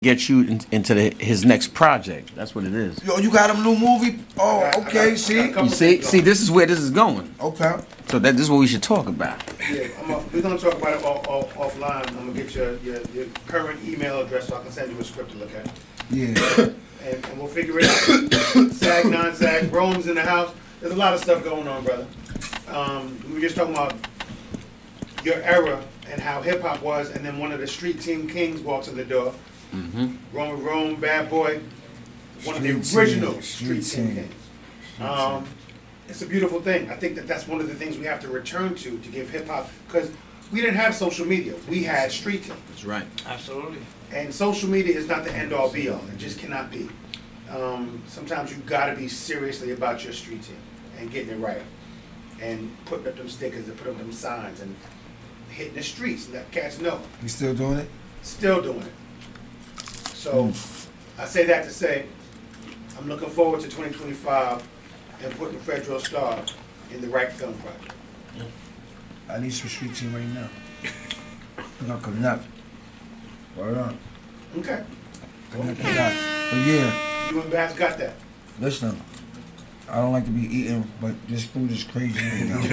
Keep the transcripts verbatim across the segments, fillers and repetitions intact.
get you in, into the, his next project. That's what it is. Yo, you got a new movie? Oh, okay. See, you see, see, this is where this is going. Okay. So that this is what we should talk about. Yeah, I'm a, we're gonna talk about it off, off, offline. I'm gonna get your, your your current email address so I can send you a script to look at. Yeah. and, and we'll figure it out. Sag, non-sag, Rome's in the house. There's a lot of stuff going on, brother. Um, we were just talking about your era and how hip hop was, and then one of the street team kings walks in the door. Mm-hmm. Rome, Rome, Bad Boy, one Street of the original team, street, street team team. kings. Um, it's a beautiful thing. I think that that's one of the things we have to return to to give hip hop, because we didn't have social media. We had street team. That's right. Absolutely. And social media is not the end all be all. It just cannot be. Um, sometimes you gotta be seriously about your street team and getting it right, and putting up them stickers and putting up them signs and hitting the streets and let cats know. You still doing it? Still doing it. So I say that to say I'm looking forward to twenty twenty-five and putting Fredro Starr in the right film project. I need some street team right now. I'm gonna connect. Word on. Okay. Connect the dots. But yeah, You and Bass got that. listen. I don't like to be eating, but this food is crazy right now.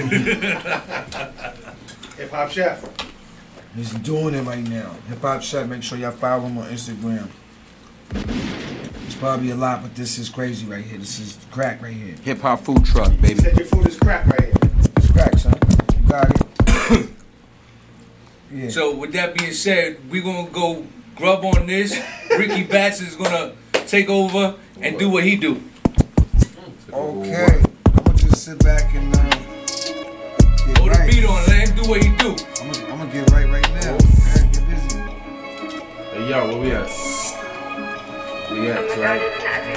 Hip Hop Chef. He's doing it right now. Hip Hop Chef, make sure y'all follow him on Instagram. It's probably a lot, but this is crazy right here. This is crack right here. Hip hop food truck, You baby. said your food is crack right here. It's crack, son. You got it. Yeah. So with that being said, we're gonna go grub on this. Ricky Batts is gonna take over and do what he do. Okay. I'm gonna just sit back and uh, get Throw the right. beat on, let him do what he do. I'm gonna, I'm gonna get right right now. Okay, get busy. Hey, yo, where we at? We at, right?